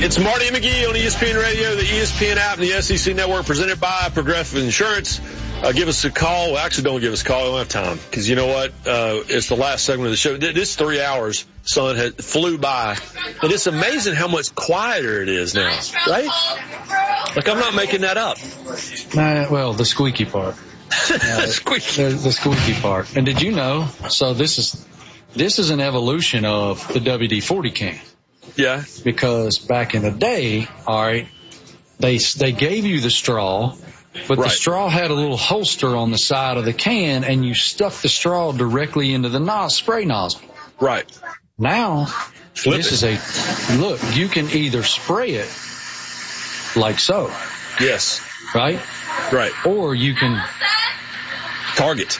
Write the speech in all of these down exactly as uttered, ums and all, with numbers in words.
It's Marty and McGee on E S P N Radio, the E S P N app, and the S E C Network, presented by Progressive Insurance. Uh, give us a call. Well, actually, don't give us a call. We don't have time. Because you know what? Uh, it's the last segment of the show. This three hours, son, has flew by. And it's amazing how much quieter it is now, right? Like, I'm not making that up. Nah, well, the squeaky part. Uh, squeaky. The, the squeaky part. And did you know, so this is this is an evolution of the W D forty can. Yeah. Because back in the day, all right, they they gave you the straw, but right. the straw had a little holster on the side of the can, and you stuck the straw directly into the nos- spray nozzle. Right. Now, Flip this it. is a, look, you can either spray it like so. Yes. Right? Right. Or you can target.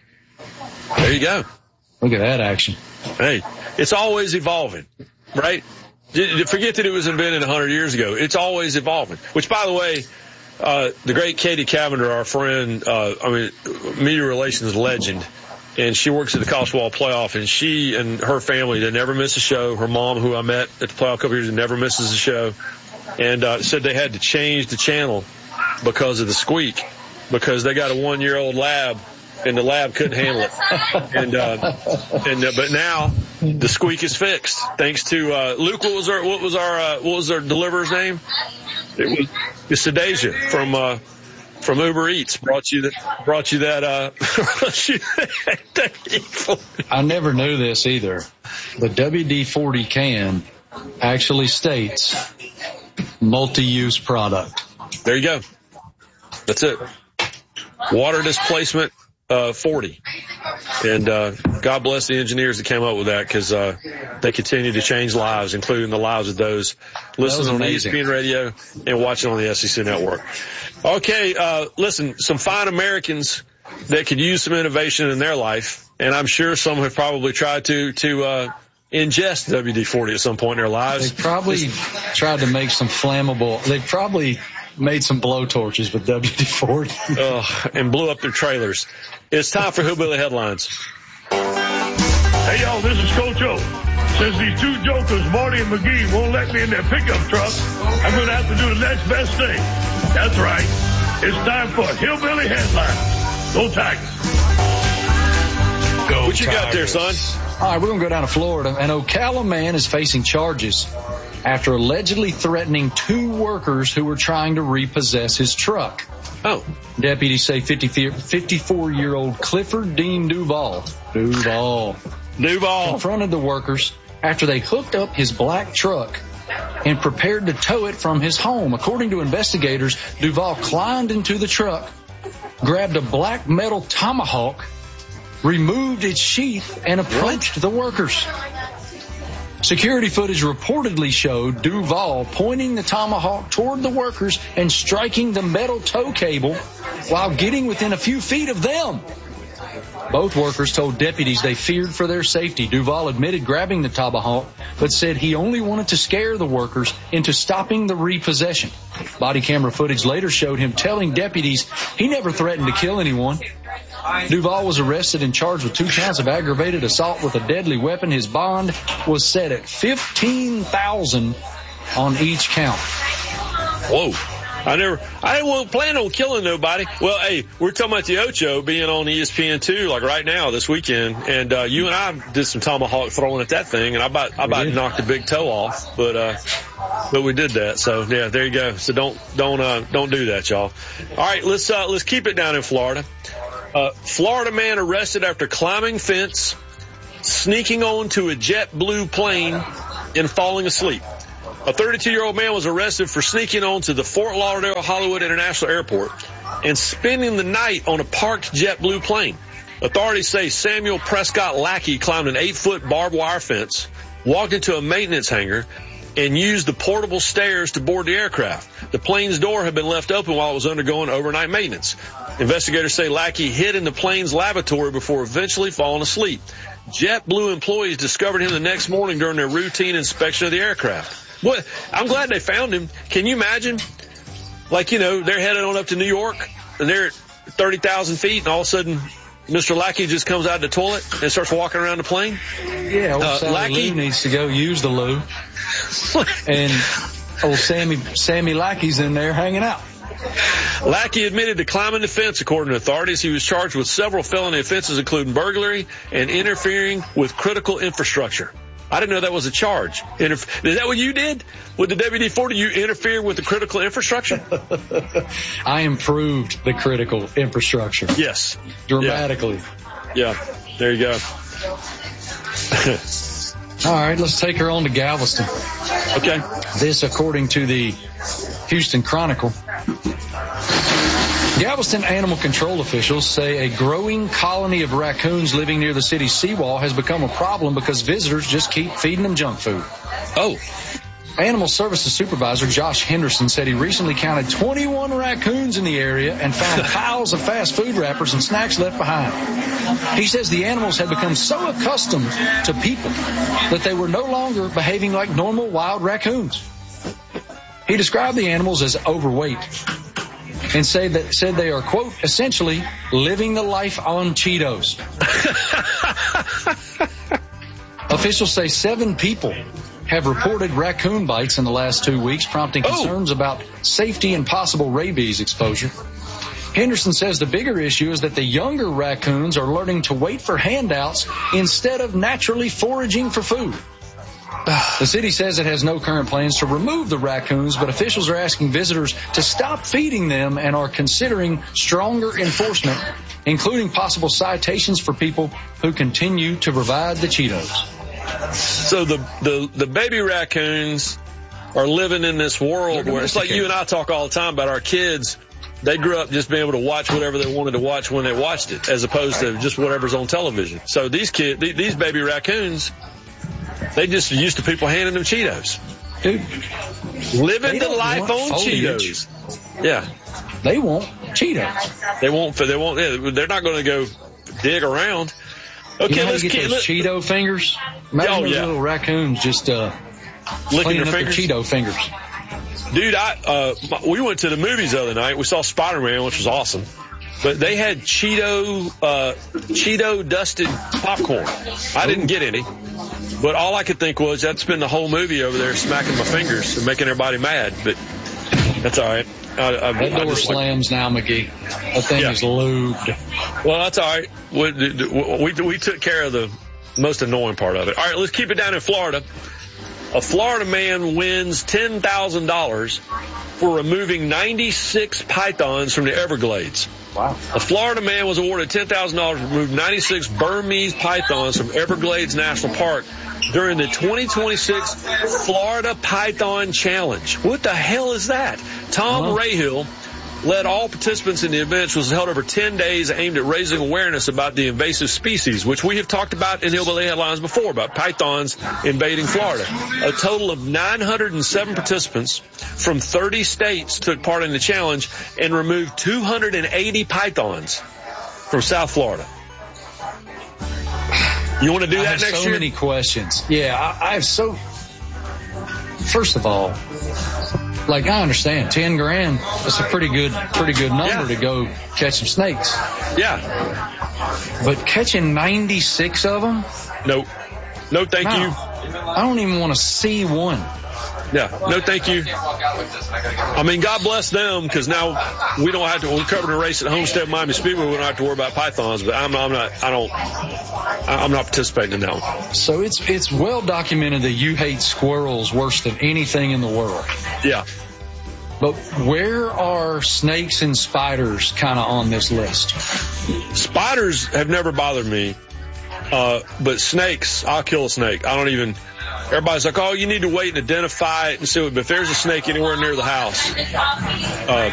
There you go. Look at that action. Hey, it's always evolving, right? Forget that it was invented one hundred years ago. It's always evolving. Which, by the way, uh, the great Katie Cavender, our friend, uh, I mean, media relations legend, and she works at the college football playoff, and she and her family, they never miss a show. Her mom, who I met at the playoff a couple years ago, never misses a show, and uh, said they had to change the channel because of the squeak, because they got a one-year-old lab, and the lab couldn't handle it. And, uh, and, uh, but now the squeak is fixed thanks to, uh, Luke, what was our, what was our, uh, what was our deliverer's name? It was, it's Sedasia from, uh, from Uber Eats brought you that, brought you that, uh, brought you that. I never knew this either. The W D forty can actually states multi-use product. There you go. That's it. Water displacement. Uh, forty. And, uh, God bless the engineers that came up with that, because, uh, they continue to change lives, including the lives of those listening on E S P N Radio and watching on the S E C Network. Okay, uh, listen, some fine Americans that could use some innovation in their life, and I'm sure some have probably tried to, to, uh, ingest W D forty at some point in their lives. They probably it's, tried to make some flammable, they probably made some blowtorches with W D forty. uh, and blew up their trailers. It's time for Hillbilly Headlines. Hey, y'all, this is Coach O. Since these two jokers, Marty and McGee, won't let me in their pickup truck, I'm going to have to do the next best thing. That's right. It's time for Hillbilly Headlines. Go Tigers. Go what you Tigers. Got there, son? All right, we're going to go down to Florida. An Ocala man is facing charges after allegedly threatening two workers who were trying to repossess his truck. Oh. Deputies say fifty-four-year-old Clifford Dean Duval, Duval, Duval confronted the workers after they hooked up his black truck and prepared to tow it from his home. According to investigators, Duval climbed into the truck, grabbed a black metal tomahawk, removed its sheath, and approached the workers. Security footage reportedly showed Duval pointing the tomahawk toward the workers and striking the metal tow cable while getting within a few feet of them. Both workers told deputies they feared for their safety. Duval admitted grabbing the tomahawk, but said he only wanted to scare the workers into stopping the repossession. Body camera footage later showed him telling deputies he never threatened to kill anyone. Duval was arrested and charged with two counts of aggravated assault with a deadly weapon. His bond was set at fifteen thousand dollars on each count. Whoa. I never, I didn't plan on killing nobody. Well, hey, we're talking about the Ocho being on E S P N two, like right now this weekend, and uh, you and I did some tomahawk throwing at that thing, and I about, I about knocked the big toe off, but uh, but we did that. So yeah, there you go. So don't, don't, uh, don't do that, y'all. All right, let's uh, let's keep it down in Florida. Uh, Florida man arrested after climbing fence, sneaking onto a JetBlue plane, and falling asleep. A thirty-two-year-old man was arrested for sneaking onto the Fort Lauderdale Hollywood International Airport and spending the night on a parked JetBlue plane. Authorities say Samuel Prescott Lackey climbed an eight-foot barbed wire fence, walked into a maintenance hangar, and used the portable stairs to board the aircraft. The plane's door had been left open while it was undergoing overnight maintenance. Investigators say Lackey hid in the plane's lavatory before eventually falling asleep. JetBlue employees discovered him the next morning during their routine inspection of the aircraft. What? I'm glad they found him. Can you imagine? Like, you know, they're headed on up to New York, and they're at thirty thousand feet, and all of a sudden, Mister Lackey just comes out of the toilet and starts walking around the plane. Yeah, old uh, Sally Lackey Lou needs to go use the loo. And Old Sammy, Sammy Lackey's in there hanging out. Lackey admitted to climbing the fence, according to authorities. He was charged with several felony offenses, including burglary and interfering with critical infrastructure. I didn't know that was a charge. Interf- Is that what you did with the W D forty? You interfered with the critical infrastructure? I improved the critical infrastructure. Yes. Dramatically. Yeah. yeah. There you go. All right, let's take her on to Galveston. Okay. This, according to the Houston Chronicle. Galveston animal control officials say a growing colony of raccoons living near the city's seawall has become a problem because visitors just keep feeding them junk food. Oh. Animal Services Supervisor Josh Henderson said he recently counted twenty-one raccoons in the area and found piles of fast food wrappers and snacks left behind. He says the animals had become so accustomed to people that they were no longer behaving like normal wild raccoons. He described the animals as overweight and said that said they are, quote, essentially living the life on Cheetos. Officials say seven people have reported raccoon bites in the last two weeks, prompting concerns oh. about safety and possible rabies exposure. Henderson says the bigger issue is that the younger raccoons are learning to wait for handouts instead of naturally foraging for food. The city says it has no current plans to remove the raccoons, but officials are asking visitors to stop feeding them and are considering stronger enforcement, including possible citations for people who continue to provide the Cheetos. So the, the, the baby raccoons are living in this world where it's like you and I talk all the time about our kids. They grew up just being able to watch whatever they wanted to watch when they watched it, as opposed to just whatever's on television. So these kids, these baby raccoons, they just used to people handing them Cheetos. Dude, living the life on foliage. Cheetos. Yeah. They want Cheetos. They won't, they won't, they're not going to go dig around. Okay, you know how let's you get keep, those Cheeto fingers? Imagine oh, those yeah. little raccoons just, uh, licking their up fingers. Their Cheeto fingers. Dude, I, uh, we went to the movies the other night. We saw Spider-Man, which was awesome. But they had Cheeto, uh, Cheeto dusted popcorn. I didn't get any. But all I could think was I'd spend the whole movie over there smacking my fingers and making everybody mad. But that's all right. I, I, that door slams like, now, McGee. That thing yeah. is lubed. Well, that's all right. We, we, we took care of the most annoying part of it. All right, let's keep it down in Florida. A Florida man wins ten thousand dollars for removing ninety-six pythons from the Everglades. Wow. A Florida man was awarded ten thousand dollars to remove ninety-six Burmese pythons from Everglades National Park during the twenty twenty-six Florida Python Challenge. What the hell is that? Tom uh-huh. Rahill led all participants in the event, which was held over ten days, aimed at raising awareness about the invasive species, which we have talked about in Hillbilly Headlines before, about pythons invading Florida. A total of nine hundred seven participants from thirty states took part in the challenge and removed two hundred eighty pythons from South Florida. You want to do that I have next so year? So many questions. Yeah, I, I have so... First of all, like, I understand, ten grand, that's a pretty good, pretty good number yeah. to go catch some snakes. Yeah. But catching ninety-six of them? No. No, thank no. you. I don't even want to see one. Yeah. No, thank you. I mean, God bless them, because now we don't have to, we're covering a race at Homestead Miami Speedway, we don't have to worry about pythons, but I'm, I'm not, I don't, I'm not participating in that one. So it's, it's well documented that you hate squirrels worse than anything in the world. Yeah. But where are snakes and spiders kind of on this list? Spiders have never bothered me. Uh, but snakes, I'll kill a snake. I don't even, everybody's like, oh, you need to wait and identify it and see what, but if there's a snake anywhere near the house, uh,